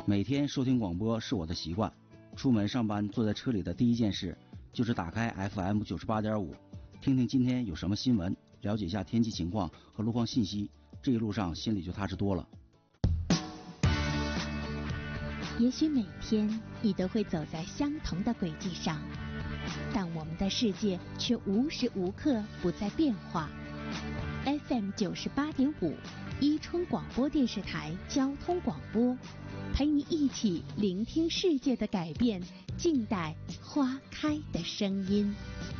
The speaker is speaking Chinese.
每天收听广播是我的习惯，出门上班坐在车里的第一件事就是打开 FM 98.5，听听今天有什么新闻，了解一下天气情况和路况信息，这一路上心里就踏实多了。 也许每天你都会走在相同的轨迹上，但我们的世界却无时无刻不在变化。FM 98.5，伊春广播电视台交通广播，陪你一起聆听世界的改变，静待花开的声音。